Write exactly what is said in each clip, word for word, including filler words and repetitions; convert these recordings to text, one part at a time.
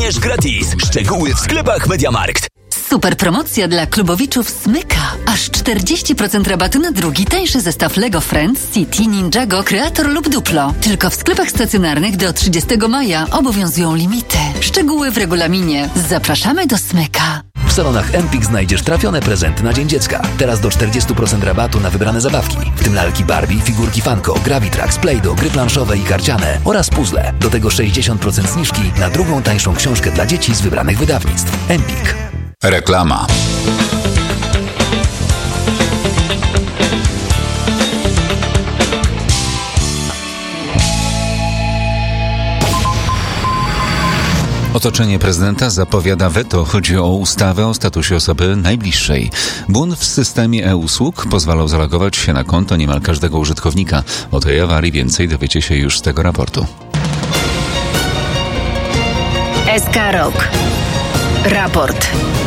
Bierz gratis. Szczegóły w sklepach MediaMarkt. Super promocja dla klubowiczów Smyka. Aż czterdzieści procent rabatu na drugi tańszy zestaw Lego Friends, City, Ninjago, Creator lub Duplo. Tylko w sklepach stacjonarnych do trzydziestego maja obowiązują limity. Szczegóły w regulaminie. Zapraszamy do Smyka. W salonach Empik znajdziesz trafione prezenty na Dzień Dziecka. Teraz do czterdzieści procent rabatu na wybrane zabawki, w tym lalki Barbie, figurki Funko, Gravitrax, Play-Doh, gry planszowe i karciane oraz puzzle. Do tego sześćdziesiąt procent zniżki na drugą tańszą książkę dla dzieci z wybranych wydawnictw. Empik. Reklama. Otoczenie prezydenta zapowiada weto. Chodzi o ustawę o statusie osoby najbliższej. Błąd w systemie e-usług pozwalał zalogować się na konto niemal każdego użytkownika. O tej awarii więcej dowiecie się już z tego raportu. S K Rok. Raport.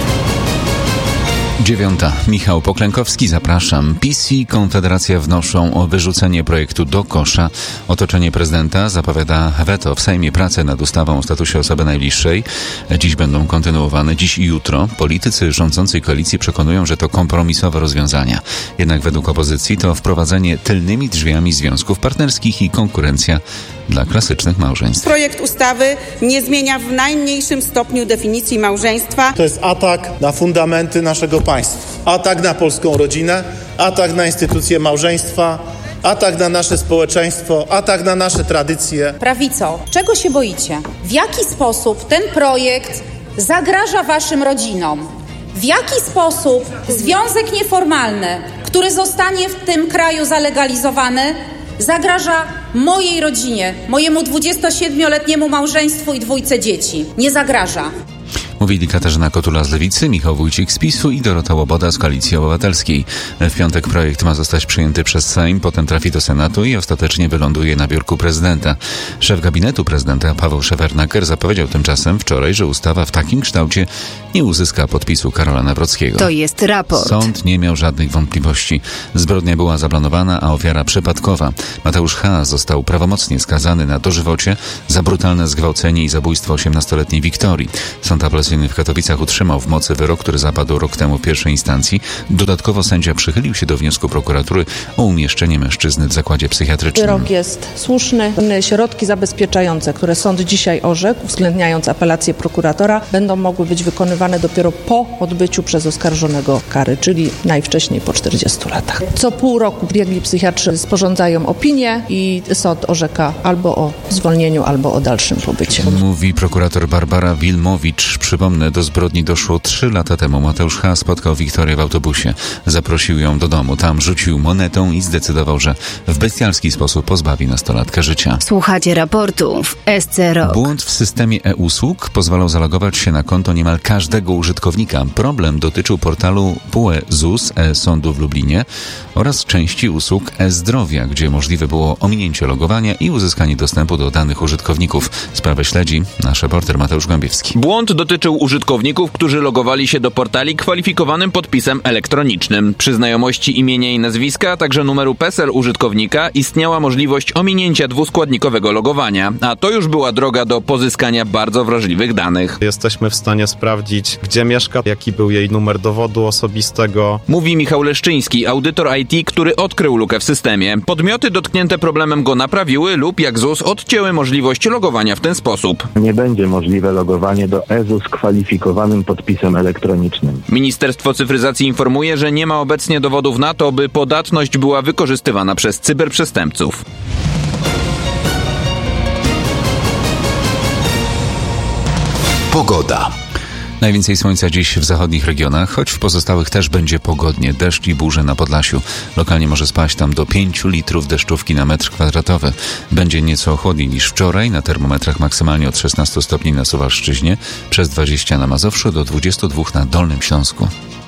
Dziewiąta. Michał Poklękowski, zapraszam. PiS i Konfederacja wnoszą o wyrzucenie projektu do kosza. Otoczenie prezydenta zapowiada weto w Sejmie. Prace nad ustawą o statusie osoby najbliższej dziś będą kontynuowane. Dziś i jutro. Politycy rządzącej koalicji przekonują, że to kompromisowe rozwiązania. Jednak według opozycji to wprowadzenie tylnymi drzwiami związków partnerskich i konkurencja dla klasycznych małżeństw. Projekt ustawy nie zmienia w najmniejszym stopniu definicji małżeństwa. To jest atak na fundamenty naszego państwa. Atak na polską rodzinę, atak na instytucję małżeństwa, atak na nasze społeczeństwo, atak na nasze tradycje. Prawico, czego się boicie? W jaki sposób ten projekt zagraża waszym rodzinom? W jaki sposób związek nieformalny, który zostanie w tym kraju zalegalizowany, zagraża mojej rodzinie, mojemu dwudziestosiedmioletniemu małżeństwu i dwójce dzieci? Nie zagraża. Mówili Katarzyna Kotula z Lewicy, Michał Wójcik z PiSu i Dorota Łoboda z Koalicji Obywatelskiej. W piątek projekt ma zostać przyjęty przez Sejm, potem trafi do Senatu i ostatecznie wyląduje na biurku prezydenta. Szef gabinetu prezydenta Paweł Szefernaker zapowiedział tymczasem wczoraj, że ustawa w takim kształcie nie uzyska podpisu Karola Nawrockiego. To jest raport. Sąd nie miał żadnych wątpliwości. Zbrodnia była zaplanowana, a ofiara przypadkowa. Mateusz H. został prawomocnie skazany na dożywocie za brutalne zgwałcenie i zabójstwo osiemnastoletniej Wiktorii. Sąd apelacyjny w Katowicach utrzymał w mocy wyrok, który zapadł rok temu w pierwszej instancji. Dodatkowo sędzia przychylił się do wniosku prokuratury o umieszczenie mężczyzny w zakładzie psychiatrycznym. Wyrok jest słuszny. Środki zabezpieczające, które sąd dzisiaj orzekł, uwzględniając apelację prokuratora, będą mogły być wykonywane dopiero po odbyciu przez oskarżonego kary, czyli najwcześniej po czterdziestu latach. Co pół roku biegli psychiatrzy sporządzają opinię i sąd orzeka albo o zwolnieniu, albo o dalszym pobycie. Mówi prokurator Barbara Wilmowicz. Przypomnę, do zbrodni doszło trzy lata temu. Mateusz H. spotkał Wiktorię w autobusie. Zaprosił ją do domu. Tam rzucił monetą i zdecydował, że w bestialski sposób pozbawi nastolatkę życia. Słuchacie raportu w S C Rok. Błąd w systemie e-usług pozwalał zalogować się na konto niemal każdego użytkownika. Problem dotyczył portalu P U E Z U S e-Sądu w Lublinie oraz części usług e-Zdrowia, gdzie możliwe było ominięcie logowania i uzyskanie dostępu do danych użytkowników. Sprawę śledzi nasz reporter Mateusz Głębiewski. Błąd dotyczył użytkowników, którzy logowali się do portali kwalifikowanym podpisem elektronicznym. Przy znajomości imienia i nazwiska, a także numeru PESEL użytkownika istniała możliwość ominięcia dwuskładnikowego logowania, a to już była droga do pozyskania bardzo wrażliwych danych. Jesteśmy w stanie sprawdzić, gdzie mieszka, jaki był jej numer dowodu osobistego. Mówi Michał Leszczyński, audytor I T, który odkrył lukę w systemie. Podmioty dotknięte problemem go naprawiły lub, jak Z U S, odcięły możliwość logowania w ten sposób. Nie będzie możliwe logowanie do E Z U z kwalifikowanym podpisem elektronicznym. Ministerstwo Cyfryzacji informuje, że nie ma obecnie dowodów na to, by podatność była wykorzystywana przez cyberprzestępców. Pogoda. Najwięcej słońca dziś w zachodnich regionach, choć w pozostałych też będzie pogodnie. Deszcz i burze na Podlasiu. Lokalnie może spaść tam do pięciu litrów deszczówki na metr kwadratowy. Będzie nieco chłodniej niż wczoraj. Na termometrach maksymalnie od szesnastu stopni na Suwalszczyźnie, przez dwadzieścia na Mazowszu, do dwudziestu dwóch na Dolnym Śląsku.